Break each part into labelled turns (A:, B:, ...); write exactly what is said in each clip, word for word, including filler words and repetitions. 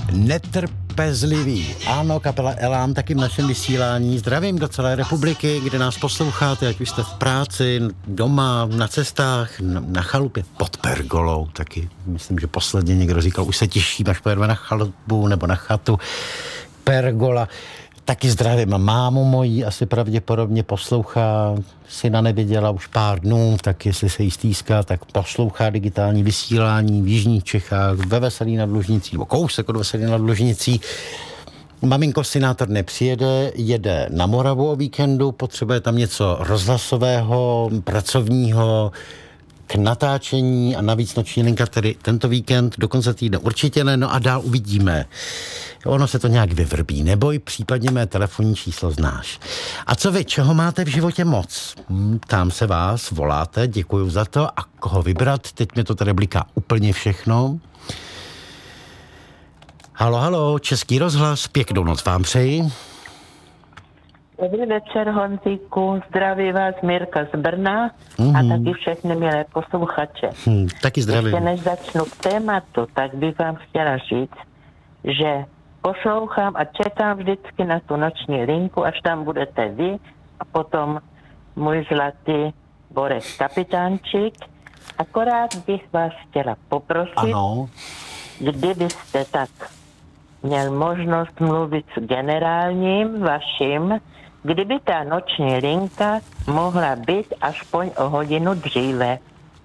A: Netrpezlivý. Ano, kapela Elán taky v našem vysílání. Zdravím do celé republiky, kde nás posloucháte, ať už jste v práci, doma, na cestách, na, na chalupě, pod pergolou taky. Myslím, že posledně někdo říkal, už se těším, až pojedeme na chalupu nebo na chatu. Pergola. Taky zdravím mámu mojí, asi pravděpodobně poslouchá, syna neviděla už pár dnů, tak jestli se jí stýská, tak poslouchá digitální vysílání v jižních Čechách, ve Veselí nad Lužnicí, nebo kousek od Veselí nad Lužnicí. Maminko, synátor nepřijede, jede na Moravu o víkendu, potřebuje tam něco rozhlasového, pracovního, k natáčení a navíc noční linka tedy tento víkend, do konce týdne určitě ne, no a dál uvidíme. Ono se to nějak vyvrbí, neboj, případně mé telefonní číslo znáš. A co vy, čeho máte v životě moc? Hm, tam se vás, voláte, děkuju za to. A koho vybrat? Teď mi to tady bliká úplně všechno. Halo, halo, Český rozhlas, pěknou noc vám přeji.
B: Dobrý večer, Honzíku, zdraví vás Mirka z Brna
A: mm-hmm.
B: a taky všechny milé posluchače.
A: Hm, taky zdravím.
B: Ještě než začnu k tématu, tak bych vám chtěla říct, že poslouchám a čekám vždycky na tu noční linku, až tam budete vy a potom můj zlatý Borek Kapitánčík. Akorát bych vás chtěla poprosit,
A: ano.
B: Kdybyste tak měl možnost mluvit s generálním vaším, kdyby ta noční linka mohla být aspoň o hodinu dříve.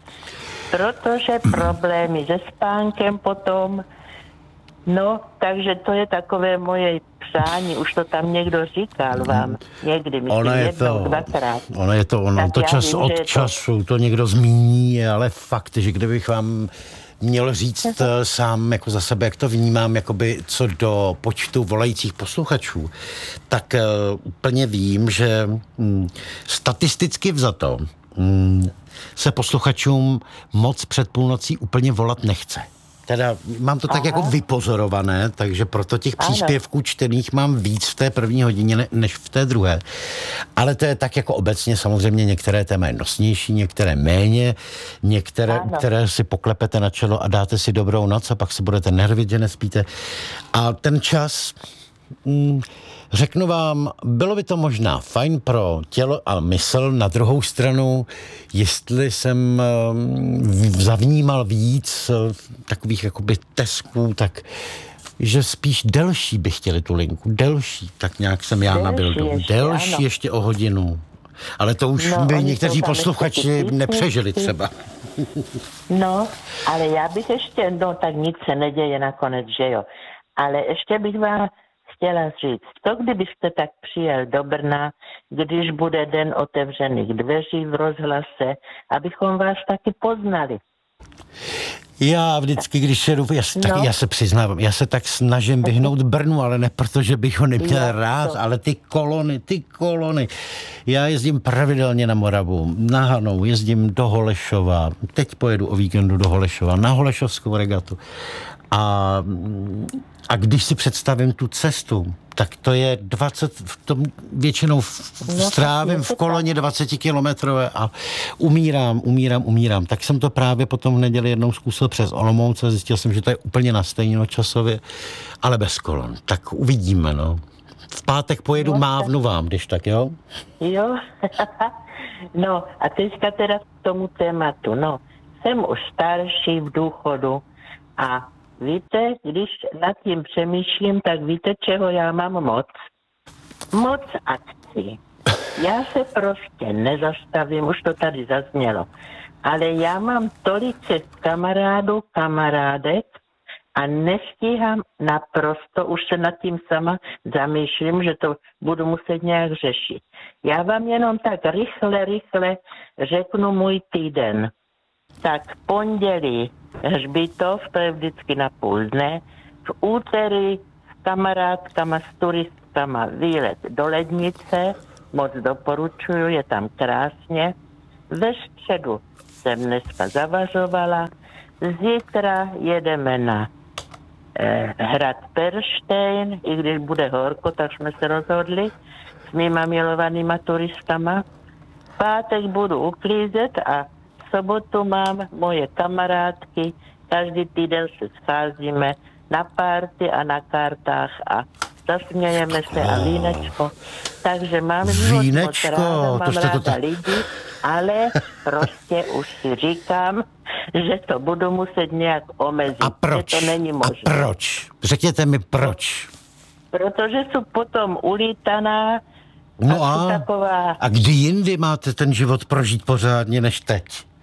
B: Protože problémy se spánkem potom, no, takže to je takové moje přání, už to tam někdo říkal vám, někdy, myslím,
A: ono je
B: jednou,
A: to,
B: dvakrát.
A: ono je to, ono,
B: Tak
A: to čas
B: vím,
A: od času, to... to někdo zmíní, ale fakt, že kdybych vám měl říct sám jako za sebe, jak to vnímám, jakoby co do počtu volajících posluchačů, tak uh, úplně vím, že um, statisticky vzato um, se posluchačům moc před půlnocí úplně volat nechce. Teda mám to tak Aha. jako vypozorované, takže proto těch ano. příspěvků čtených mám víc v té první hodině než v té druhé. Ale to je tak jako obecně, samozřejmě některé téma je nosnější, některé méně, některé, ano. které si poklepete na čelo a dáte si dobrou noc a pak si budete nervit, že nespíte. A ten čas... Mm, řeknu vám, bylo by to možná fajn pro tělo a mysl, na druhou stranu, jestli jsem zavnímal víc takových jakoby tesků, tak že spíš delší by chtěli tu linku, delší, tak nějak jsem já nabil do delší ano. ještě o hodinu. Ale to už no, by někteří posluchači nepřežili třeba.
B: No, ale já bych ještě, no tak nic se neděje nakonec, že jo. Ale ještě bych vám chtěla říct, to kdybyste tak přijel do Brna, když bude den otevřených dveří v rozhlase, abychom vás taky poznali.
A: Já vždycky, když jedu, já, no. tak, já se přiznávám, já se tak snažím vyhnout Brnu, ale ne protože bych ho neměl já, rád, to. ale ty kolony, ty kolony. Já jezdím pravidelně na Moravu, na Hanou, jezdím do Holešova, teď pojedu o víkendu do Holešova, na Holešovskou regatu. A, a když si představím tu cestu, tak to je dvacet, v tom většinou strávím v koloně dvacetikilometrové a umírám, umírám, umírám. Tak jsem to právě potom v neděli jednou zkusil přes Olomouc a zjistil jsem, že to je úplně na stejno časově, ale bez kolon. Tak uvidíme, no. V pátek pojedu, no, mávnu vám, když tak, jo?
B: Jo, no a teďka teda k tomu tématu, no. Jsem už starší v důchodu a víte, když nad tím přemýšlím, tak víte, čeho já mám moc? Moc akcí. Já se prostě nezastavím, už to tady zaznělo. Ale já mám tolik cest kamarádů, kamarádek a nestíhám naprosto, už se nad tím sama zamýšlím, že to budu muset nějak řešit. Já vám jenom tak rychle, rychle řeknu můj týden. Tak pondělí Hřbitov, to je vždycky na půl dne. V úterý s kamarádkama, s turistkama výlet do Lednice, moc doporučuju, je tam krásně. Ve středu jsem dneska zavařovala, zítra jedeme na eh, hrad Perštejn, i když bude horko, tak jsme se rozhodli s mýma milovanýma turistama. V pátek budu uklízet a v sobotu mám moje kamarádky, každý týden se scházíme na párty a na kartách a zasmějeme se a vínečko. Takže mám život moc ráda, mám
A: to
B: ráda
A: to...
B: lidi, ale prostě už si říkám, že to budu muset nějak omezit.
A: A proč?
B: Že to není možné.
A: A proč? Řekněte mi proč.
B: Protože jsou potom ulítaná.
A: No
B: a,
A: a,
B: taková...
A: a kdy jindy máte ten život prožít pořádně než teď?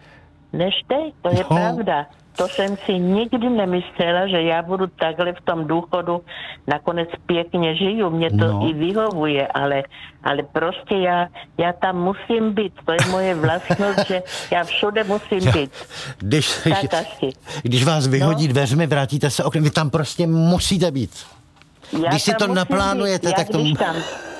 B: Než teď, to je
A: no.
B: pravda. To jsem si nikdy nemyslela, že já budu takhle v tom důchodu, nakonec pěkně žiju, mě to
A: no.
B: i vyhovuje, ale, ale prostě já, já tam musím být, to je moje vlastnost, že já všude musím já, být.
A: Když, když vás vyhodí no. dveřmi, vrátíte se oknem, vy tam prostě musíte být.
B: Já
A: když si to naplánujete,
B: být,
A: tak to...
B: Tam,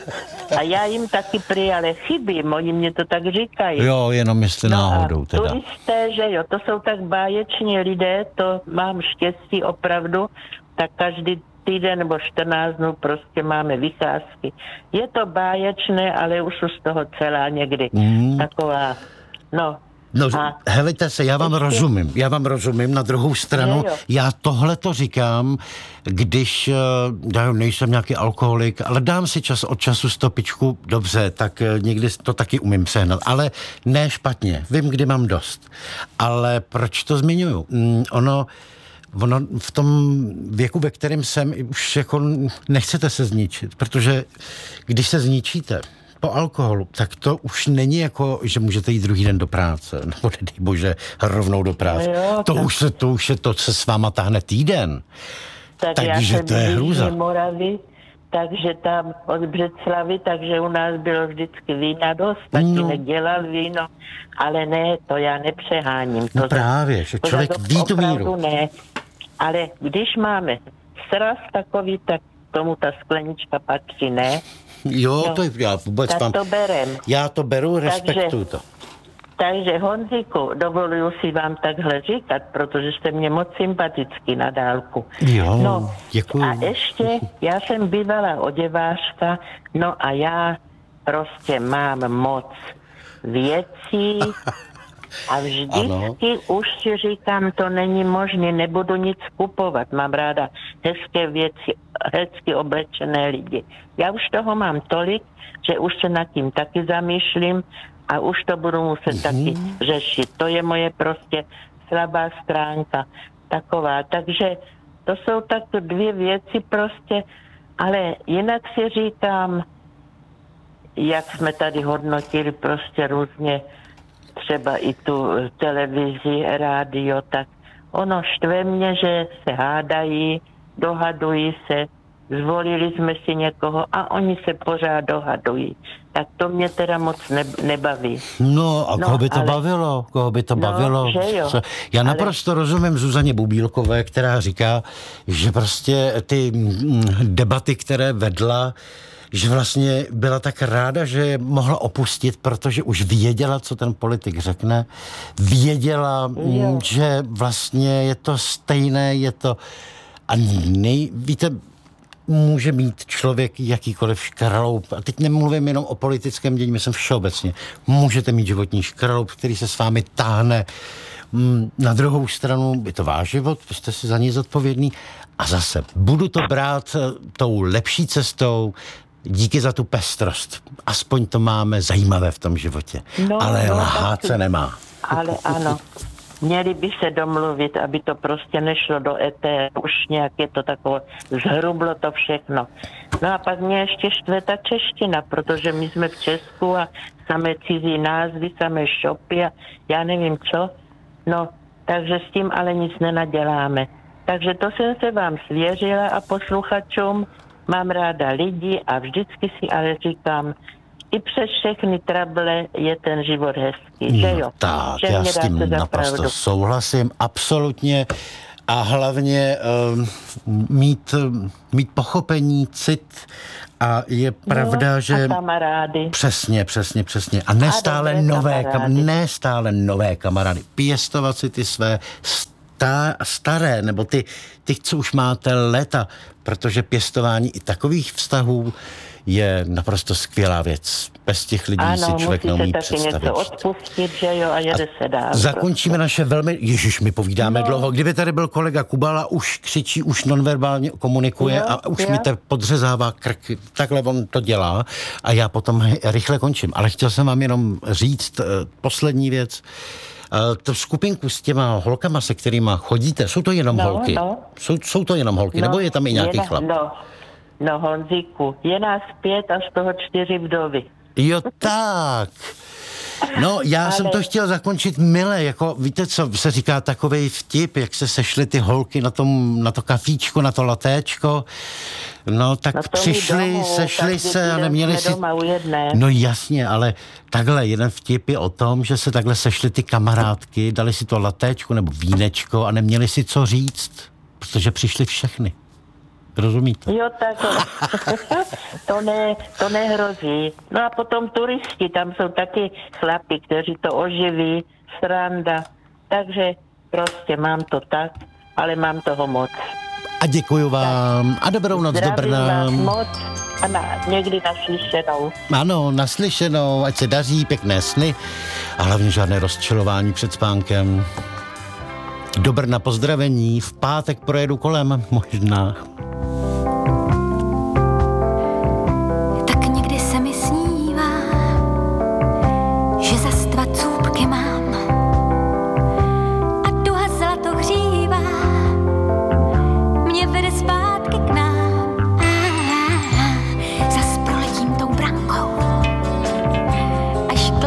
B: a já jim taky prý, ale chybím, oni mě to tak říkají.
A: Jo, jenom jestli
B: no
A: náhodou teda.
B: Turisté, že jo, to jsou tak báječní lidé, to mám štěstí opravdu, tak každý týden nebo čtrnáct dnů prostě máme vycházky. Je to báječné, ale už z toho celá někdy mm. taková, no...
A: No, a helejte se, já vám ještě... rozumím, já vám rozumím, na druhou stranu, je, já tohle to říkám, když, já nejsem nějaký alkoholik, ale dám si čas od času stopičku, dobře, tak někdy to taky umím přehnat, ale ne špatně, vím, kdy mám dost. Ale proč to zmiňuju? Ono, ono v tom věku, ve kterém jsem, už jako nechcete se zničit, protože když se zničíte, po alkoholu, tak to už není jako, že můžete jít druhý den do práce, nebo nedej bože, rovnou do práce. Jo, to, tak... už se, to už je to, co se s váma táhne týden.
B: Tak takže to je hrůza. Moravy, takže tam od Břeclavy, takže u nás bylo vždycky vína dost, tatínek no. dělal víno, ale ne, to já nepřeháním. To
A: no právě, že člověk ví tu míru.
B: Ne, ale když máme sraz takový, tak tomu ta sklenička patří, ne?
A: Jo, no, to je, já vůbec
B: tak
A: mám,
B: to berem.
A: Já to beru, respektuju to.
B: Takže Honziku, dovoluju si vám takhle říkat, protože jste mě moc sympatický na dálku.
A: Jo, no, děkuji.
B: A ještě, já jsem bývalá oděvářka, no a já prostě mám moc věcí a vždycky ano. už si říkám, to není možné, nebudu nic kupovat, mám ráda hezké věci, hezky oblečené lidi. Já už toho mám tolik, že už se nad tím taky zamýšlím a už to budu muset mm-hmm. taky řešit. To je moje prostě slabá stránka taková. Takže to jsou tak dvě věci prostě, ale jinak si říkám, jak jsme tady hodnotili prostě různě třeba i tu televizi, rádio, tak ono štve mě, že se hádají, dohadují se, zvolili jsme si někoho a oni se pořád dohadují. Tak to mě teda moc ne, nebaví.
A: No a no, koho by to ale... bavilo? Koho by to
B: no,
A: bavilo?
B: Jo,
A: Já naprosto ale... rozumím Zuzaně Bubílkové, která říká, že prostě ty debaty, které vedla, že vlastně byla tak ráda, že je mohla opustit, protože už věděla, co ten politik řekne. Věděla, jo. že vlastně je to stejné, je to... A nej... víte, může mít člověk jakýkoliv škraloup. A teď nemluvím jenom o politickém dění, myslím všeobecně. Můžete mít životní škraloup, který se s vámi táhne. Na druhou stranu je to váš život, vy jste si za něj zodpovědný. A zase budu to brát tou lepší cestou, díky za tu pestrost. Aspoň to máme zajímavé v tom životě. No, ale no, lhát se nemá.
B: Ale ano. Měli by se domluvit, aby to prostě nešlo do éteru. Už nějak je to takové, zhrublo to všechno. No a pak mě ještě štve ta čeština, protože my jsme v Česku a samé cizí názvy, samé šopy a já nevím co. No, takže s tím ale nic nenaděláme. Takže to jsem se vám svěřila a posluchačům. Mám ráda lidi a vždycky si ale říkám, i přes všechny trable je ten život hezký, že jo?
A: Tak,
B: že
A: já s tím naprosto souhlasím, absolutně. A hlavně um, mít, mít pochopení, cit a je pravda,
B: no,
A: že...
B: A kamarády.
A: Přesně, přesně, přesně. A nestále a nové kamarády. Nestále nové kamarády. Pěstovat si ty své stá, staré, nebo ty, ty, co už máte léta, protože pěstování i takových vztahů je naprosto skvělá věc. Bez těch lidí
B: ano,
A: si člověk neumí
B: taky
A: představit.
B: něco odpustit, že jo, a jede se dál.
A: Zakončíme prostě naše velmi... Ježiš, my povídáme
B: no.
A: dlouho. Kdyby tady byl kolega Kubala, už křičí, už nonverbálně komunikuje
B: jo,
A: a už
B: jo.
A: mi to podřezává krk. Takhle on to dělá a já potom rychle končím. Ale chtěl jsem vám jenom říct uh, poslední věc. Uh, tu skupinku s těma holkama, se kterýma chodíte, jsou to jenom
B: no,
A: holky?
B: No.
A: Jsou, jsou to jenom holky,
B: no,
A: nebo je tam i nějaký
B: na,
A: chlap?
B: No, no Honzíku, je nás pět a z toho čtyři vdovy.
A: Jo, tak. No, já Ale... jsem to chtěl zakončit mile, jako, víte, co se říká takovej vtip, jak se sešly ty holky na, tom, na to kafíčko, na to latéčko, no, tak no přišli, domů, sešli se a neměli si... No jasně, ale takhle, jeden vtip je o tom, že se takhle sešly ty kamarádky, dali si to latéčko nebo vínečko a neměli si co říct, protože přišli všechny. Rozumíte?
B: Jo, tak to, ne, to nehrozí. No a potom turisti, tam jsou taky chlapi, kteří to oživí, sranda. Takže prostě mám to tak, ale mám toho moc.
A: A děkuju vám. Tak. A dobrou noc do Brna.
B: Vás moc a na, někdy naslyšenou.
A: Ano, naslyšenou, ať se daří, pěkné sny a hlavně žádné rozčilování před spánkem. Do Brna pozdravení, v pátek projedu kolem, možná.